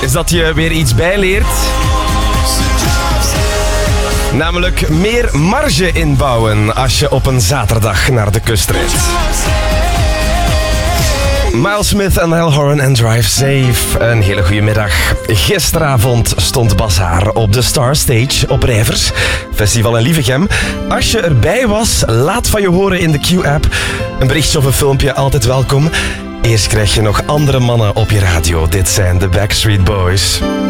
is dat je weer iets bijleert. Namelijk meer marge inbouwen als je op een zaterdag naar de kust rijdt. Miles Smith en Niall Horan en Drive Safe. Een hele goede middag. Gisteravond stond Bas Haar op de Star Stage op Rijvers, festival in Lievegem. Als je erbij was, laat van je horen in de Q-app. Een berichtje of een filmpje, altijd welkom. Eerst krijg je nog andere mannen op je radio. Dit zijn de Backstreet Boys.